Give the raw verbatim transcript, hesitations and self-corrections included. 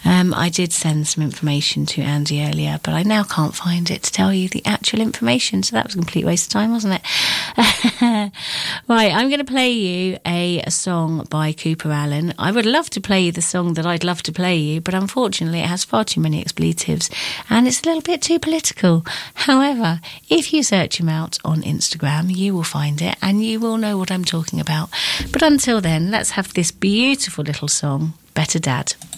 Um, I did send some information to Andy earlier, but I now can't find it to tell you the actual information, so that was a complete waste of time, wasn't it? Right, I'm going to play you a, a song by Cooper Allen. I would love to play you the song that I'd love to play you, but unfortunately it has far too many expletives and it's a little bit too political. However, if you search him out on Instagram, you will find it and you will know what I'm talking about. But until then, let's have this beautiful little song, Better Dad.